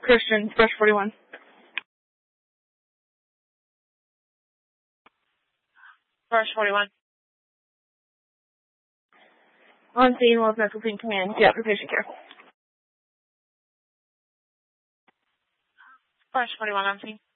Christian, Brush 41. Brush 41. On scene, Wells Medical Team Command. Yeah, for patient care. Brush 41 on scene.